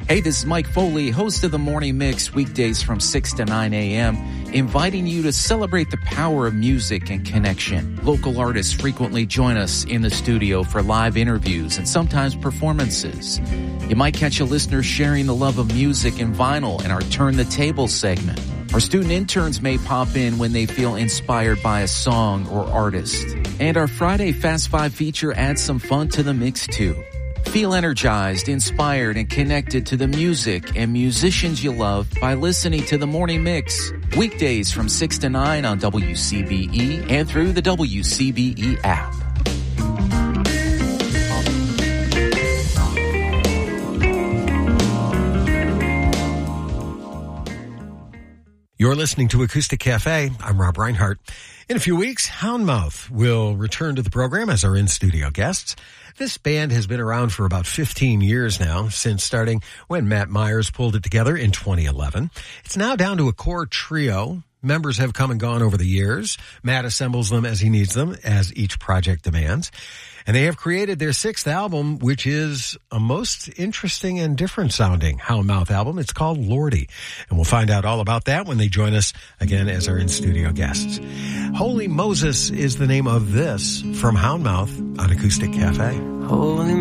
Hey, this is Mike Foley, host of the Morning Mix, weekdays from 6 to 9 a.m., inviting you to celebrate the power of music and connection. Local artists frequently join us in the studio for live interviews and sometimes performances. You might catch a listener sharing the love of music and vinyl in our Turn the Table segment. Our student interns may pop in when they feel inspired by a song or artist. And our Friday Fast Five feature adds some fun to the mix, too. Feel energized, inspired, and connected to the music and musicians you love by listening to The Morning Mix. Weekdays from 6 to 9 on WCBE and through the WCBE app. You're listening to Acoustic Cafe. I'm Rob Reinhart. In a few weeks, Houndmouth will return to the program as our in-studio guests. This band has been around for about 15 years now, since starting when Matt Myers pulled it together in 2011. It's now down to a core trio. Members have come and gone over the years. Matt assembles them as he needs them, as each project demands. And they have created their sixth album, which is a most interesting and different sounding Houndmouth album. It's called Lordy. And we'll find out all about that when they join us again as our in-studio guests. Holy Moses is the name of this from Houndmouth on Acoustic Cafe. Holy